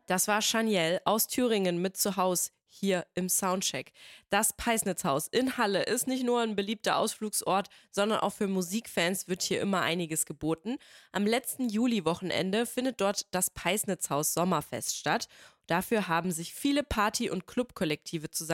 Das war Shaniel aus Thüringen mit zu Hause hier im Soundcheck. Das Peisnitzhaus in Halle ist nicht nur ein beliebter Ausflugsort, sondern auch für Musikfans wird hier immer einiges geboten. Am letzten Juliwochenende findet dort das Peisnitzhaus Sommerfest statt. Dafür haben sich viele Party- und Clubkollektive zusammen